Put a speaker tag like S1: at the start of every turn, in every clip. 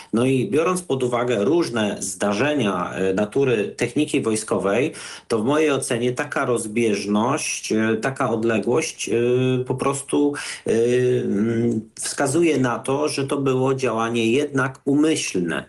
S1: No i biorąc pod uwagę różne zdarzenia natury techniki wojskowej, to w mojej ocenie taka rozbieżność, taka odległość po prostu wskazuje na to, że to było działanie jednak umyślne.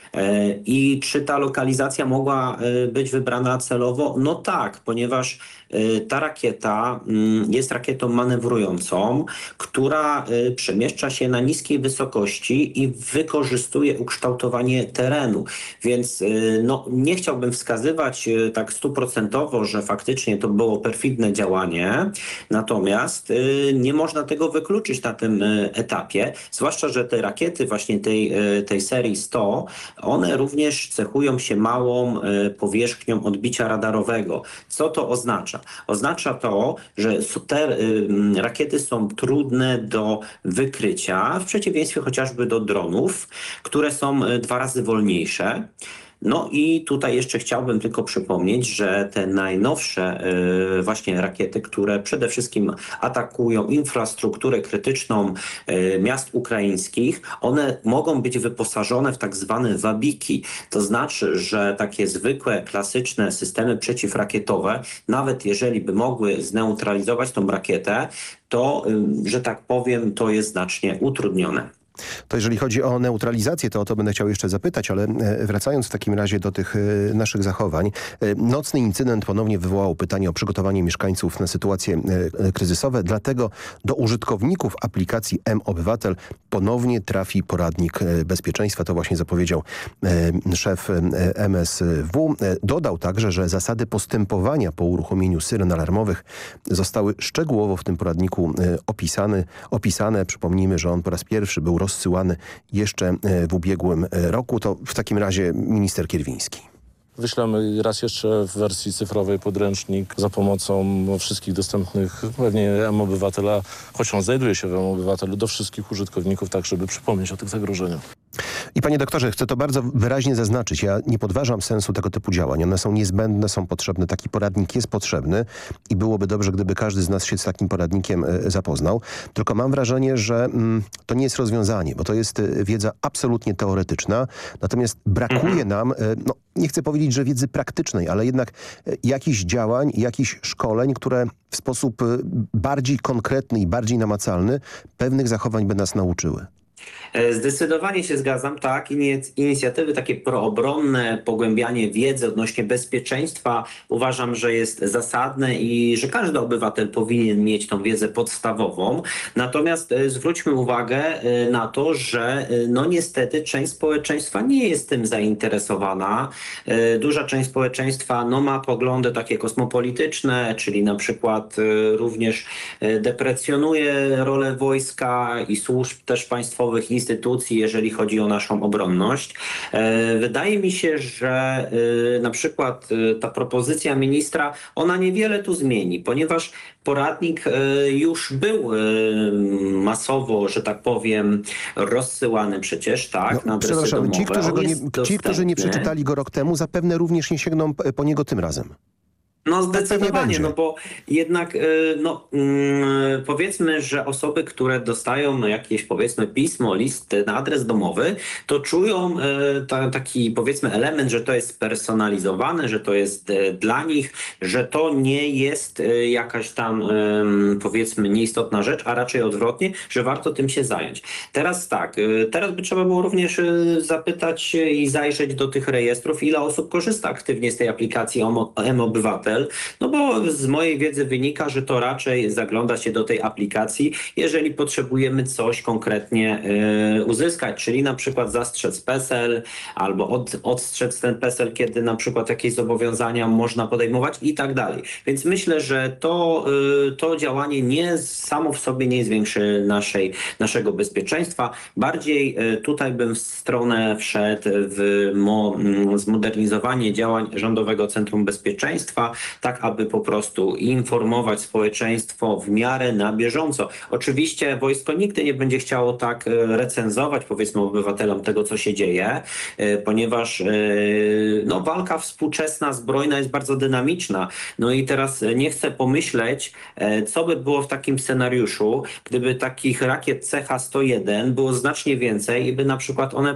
S1: I czy ta lokalizacja mogła być wybrana celowo? No tak, ponieważ ta rakieta jest rakietą manewrującą, która przemieszcza się na niskiej wysokości i wykorzystuje ukształtowanie terenu. Więc no, nie chciałbym wskazywać tak stuprocentowo, że faktycznie to było perfidne działanie, natomiast nie można tego wykluczyć na tym etapie, zwłaszcza, że te rakiety właśnie tej serii 100, one również cechują się małą powierzchnią odbicia radarowego. Co to oznacza? Oznacza to, że te rakiety są trudne do wykrycia, w przeciwieństwie chociażby do dronów, które są 2 razy wolniejsze. No i tutaj jeszcze chciałbym tylko przypomnieć, że te najnowsze właśnie rakiety, które przede wszystkim atakują infrastrukturę krytyczną miast ukraińskich, one mogą być wyposażone w tak zwane wabiki. To znaczy, że takie zwykłe, klasyczne systemy przeciwrakietowe, nawet jeżeli by mogły zneutralizować tą rakietę, to, że tak powiem, to jest znacznie utrudnione.
S2: To jeżeli chodzi o neutralizację, to o to będę chciał jeszcze zapytać, ale wracając w takim razie do tych naszych zachowań. Nocny incydent ponownie wywołał pytanie o przygotowanie mieszkańców na sytuacje kryzysowe, dlatego do użytkowników aplikacji mObywatel ponownie trafi poradnik bezpieczeństwa. To właśnie zapowiedział szef MSW. Dodał także, że zasady postępowania po uruchomieniu syren alarmowych zostały szczegółowo w tym poradniku opisane. Przypomnijmy, że on po raz pierwszy był rozsyłany jeszcze w ubiegłym roku. To w takim razie minister Kierwiński.
S3: Wyślemy raz jeszcze w wersji cyfrowej podręcznik za pomocą wszystkich dostępnych, pewnie mObywatela, choć on znajduje się w mObywatelu, do wszystkich użytkowników, tak żeby przypomnieć o tych zagrożeniach.
S2: I panie doktorze, chcę to bardzo wyraźnie zaznaczyć. Ja nie podważam sensu tego typu działań. One są niezbędne, są potrzebne. Taki poradnik jest potrzebny i byłoby dobrze, gdyby każdy z nas się z takim poradnikiem zapoznał. Tylko mam wrażenie, że to nie jest rozwiązanie, bo to jest wiedza absolutnie teoretyczna. Natomiast brakuje nam, no nie chcę powiedzieć, że wiedzy praktycznej, ale jednak jakichś działań, jakichś szkoleń, które w sposób bardziej konkretny i bardziej namacalny pewnych zachowań by nas nauczyły.
S1: Zdecydowanie się zgadzam, tak. Inicjatywy takie proobronne, pogłębianie wiedzy odnośnie bezpieczeństwa uważam, że jest zasadne i że każdy obywatel powinien mieć tą wiedzę podstawową. Natomiast zwróćmy uwagę na to, że no niestety część społeczeństwa nie jest tym zainteresowana. Duża część społeczeństwa no, ma poglądy takie kosmopolityczne, czyli na przykład również deprecjonuje rolę wojska i służb też państwowych, instytucji, jeżeli chodzi o naszą obronność. Wydaje mi się, że na przykład ta propozycja ministra, ona niewiele tu zmieni, ponieważ poradnik już był masowo, że tak powiem, rozsyłany przecież, tak, na adresy domowe.
S2: Ci, którzy nie przeczytali go rok temu, zapewne również nie sięgną po niego tym razem.
S1: No zdecydowanie, no bo jednak powiedzmy, że osoby, które dostają jakieś powiedzmy pismo, list na adres domowy, to czują taki powiedzmy element, że to jest spersonalizowane, że to jest dla nich, że to nie jest jakaś tam powiedzmy nieistotna rzecz, a raczej odwrotnie, że warto tym się zająć. Teraz tak, teraz by trzeba było również zapytać i zajrzeć do tych rejestrów, ile osób korzysta aktywnie z tej aplikacji mObywatel. No bo z mojej wiedzy wynika, że to raczej zagląda się do tej aplikacji, jeżeli potrzebujemy coś konkretnie uzyskać, czyli na przykład zastrzec PESEL albo odstrzec ten PESEL, kiedy na przykład jakieś zobowiązania można podejmować i tak dalej. Więc myślę, że to działanie samo w sobie nie zwiększy naszego bezpieczeństwa. Bardziej tutaj bym w stronę wszedł w zmodernizowanie działań Rządowego Centrum Bezpieczeństwa, tak aby po prostu informować społeczeństwo w miarę na bieżąco. Oczywiście wojsko nigdy nie będzie chciało tak recenzować, powiedzmy, obywatelom tego, co się dzieje, ponieważ no, walka współczesna, zbrojna jest bardzo dynamiczna. No i teraz nie chcę pomyśleć, co by było w takim scenariuszu, gdyby takich rakiet CH-101 było znacznie więcej i by na przykład one